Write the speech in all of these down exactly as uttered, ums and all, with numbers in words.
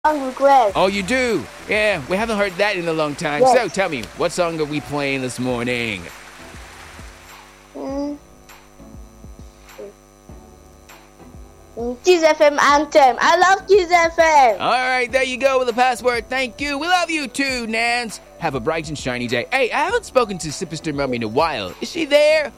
song request. Oh, you do? Yeah, we haven't heard that in a long time. Yes. So tell me, what song are we playing this morning? Mm. Mm, Kiss F M anthem. I love Kiss F M. All right, there you go with the password. Thank you. We love you too, Nance. Have a bright and shiny day. Hey, I haven't spoken to Superstar Mummy in a while. Is she there?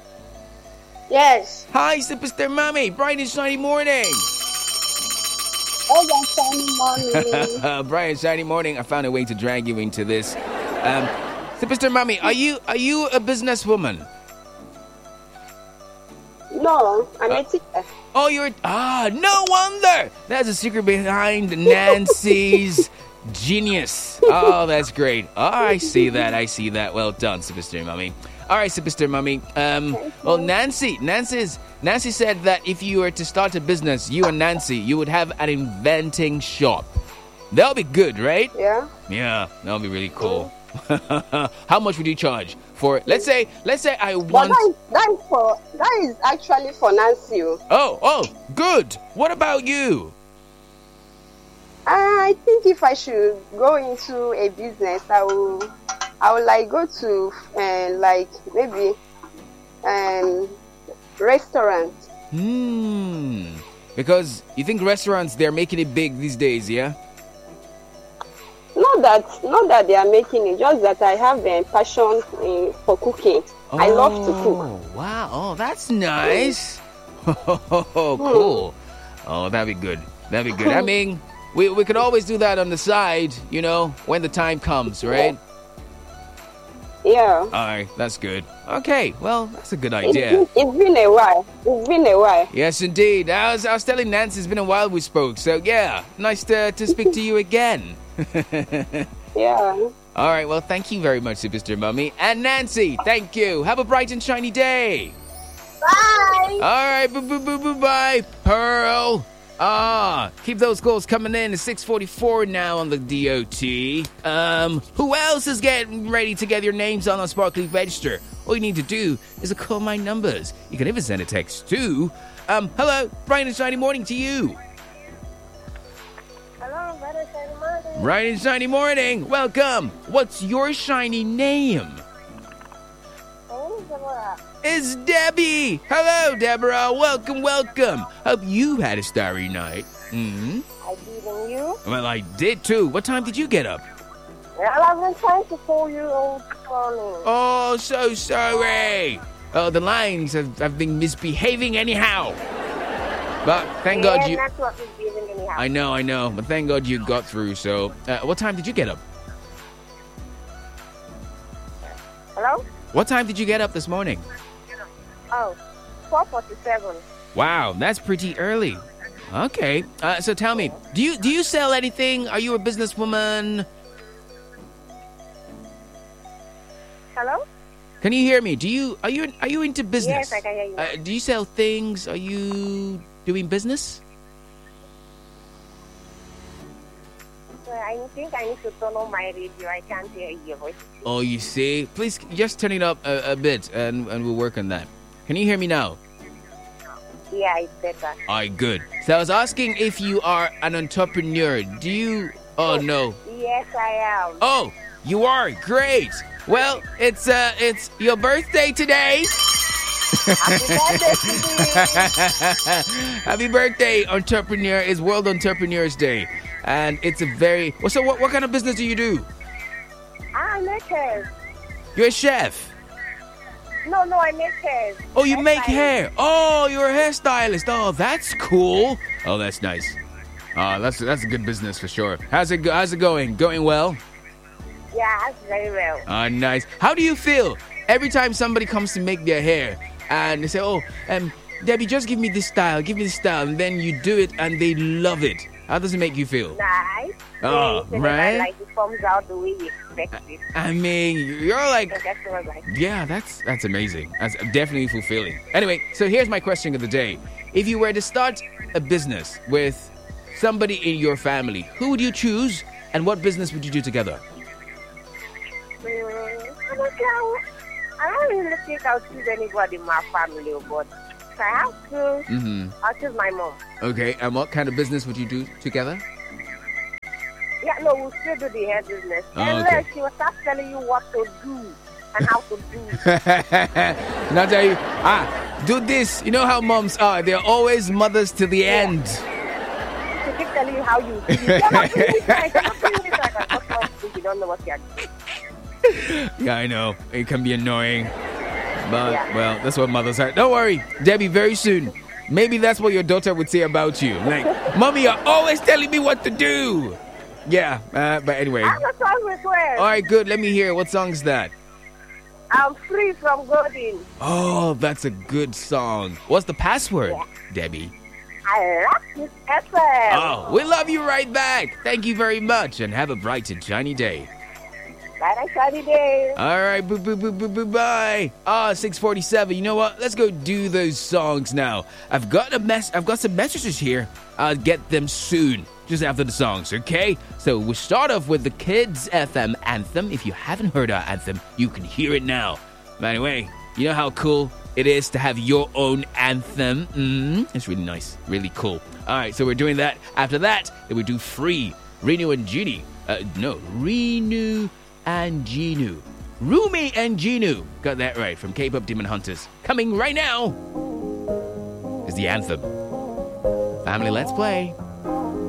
Yes. Hi, Superstar Mummy. Bright and shiny morning. Oh, that's sunny morning. Bright and shiny morning. I found a way to drag you into this. Um, Superstar Mummy, are you are you a businesswoman? No, I'm Uh, a teacher. Oh, you're... Ah, no wonder! That's a secret behind Nancy's genius. Oh, that's great. Oh, I see that. I see that. Well done, Superstar Mummy. All right, Superstar Mummy. Um, well, Nancy, Nancy's, Nancy said that if you were to start a business, you and Nancy, you would have an inventing shop. That'll be good, right? Yeah. Yeah, that'll be really cool. How much would you charge for? Let's say, let's say I But want. that is, that is for that is actually for Nancy. oh. Oh, oh, good. What about you? I think if I should go into a business, I will, I would like go to uh, like maybe um restaurant. Hmm. Because you think restaurants, they're making it big these days, yeah? Not that not that they are making it, just that I have a passion in, for cooking. I love to cook. Oh, wow. Oh, that's nice. Oh, cool. Oh, that'd be good. That'd be good. I mean, we, we could always do that on the side, you know, when the time comes, right? Yeah. All right, that's good. Okay, well, that's a good It's idea. been, it's been a while. It's been a while. Yes, indeed. I was, I was telling Nancy it's been a while we spoke, so yeah, nice to, to speak to you again. Yeah. All right, well, thank you very much, Superstar Mummy. And Nancy, thank you. Have a bright and shiny day. Bye. All right, boo boo boo boo bye, Pearl. Ah, keep those calls coming in. It's six forty-four now on the D O T. Um, who else is getting ready to get your names on the Sparkly Register? All you need to do is to call my numbers. You can even send a text too. Um, hello, bright and shiny morning to you. Hello, brother. Shiny morning. Bright and shiny morning. Welcome. What's your shiny name? Oh, Deborah. It's Debbie. Hello, Deborah. Welcome, welcome. Hope you had a starry night. Hmm. I did, and you? Well, I did too. What time did you get up? Well, I've been trying to call you all morning. Oh, so sorry. Oh, the lines have, have been misbehaving anyhow. But thank yeah, God you... network is giving anyhow. I know, I know. But thank God you got through. So, uh, what time did you get up? Hello? What time did you get up this morning? Oh, four forty-seven. Wow, that's pretty early. Okay. Uh, so tell me, do you do you sell anything? Are you a businesswoman? Hello? Can you hear me? Do you are you are you into business? Yes, I can hear you. Uh, do you sell things? Are you doing business? So I think I need to turn on my radio. I can't hear your voice. Oh, you see? Please just turn it up a, a bit, and and we'll work on that. Can you hear me now? Yeah, it's better. All right, good. So I was asking if you are an entrepreneur. Do you? Oh no. Yes, I am. Oh, you are. Great. Well, it's uh, it's your birthday today. Happy birthday to you. Happy birthday, entrepreneur! It's World Entrepreneurs Day, and it's a very. Well, so what? What kind of business do you do? I make hair. You're a chef. No, no, I make hair. Oh, you Hairstylist. make hair. Oh, you're a hairstylist. Oh, that's cool. Oh, that's nice. Oh, that's that's a good business for sure. How's it go- How's it going? Going well? Yeah, that's very well. Ah, nice. How do you feel every time somebody comes to make their hair and they say, "Oh, um, Debbie, just give me this style, give me this style," and then you do it and they love it? How does it make you feel? Nice. Oh, They say that right. I like it comes out the way you expect it. I mean, you're like, So that's what I like. yeah, that's that's amazing. That's definitely fulfilling. Anyway, so here's my question of the day: if you were to start a business with somebody in your family, who would you choose, and what business would you do together? Mm, I don't know. I don't really think I'll choose anybody in my family, but if I have to, Mm-hmm. I'll choose my mom. Okay, and what kind of business would you do together? Yeah, no, we'll still do the hair business. Oh, Unless okay. she will start telling you what to do and how to do it. Now tell you, ah, do this. You know how moms are. They're always mothers to the end. She keep telling you how you do it. You're not doing it right. You're not doing it right. And just want to think you don't know what you're doing. Yeah, I know. It can be annoying. But, Yeah. well, that's what mothers are. Don't worry, Debbie, very soon. Maybe that's what your daughter would say about you. Like, Mommy, you're always telling me what to do. Yeah, uh, but anyway. I have a song request. All right, good. Let me hear. What song's that? I'm free from Golden. Oh, that's a good song. What's the password, Yeah. Debbie? I love this F M. Oh, we love you right back. Thank you very much, and have a bright and shiny day. Bye, bye, sunny day. All right, boo, boo, boo, boo, boo, bye. Ah, six forty-seven. You know what? Let's go do those songs now. I've got a mess. I've got some messages here. I'll get them soon, just after the songs. Okay? So we'll start off with the Kids F M anthem. If you haven't heard our anthem, you can hear it now. By the way, you know how cool it is to have your own anthem? Mm, it's really nice, really cool. All right, so we're doing that. After that, then we do Free, Renu and Genie. Uh, no, Renu and Genu. Rumi and Genu. Got that right, from K-pop Demon Hunters. Coming right now is the anthem. Family, let's play.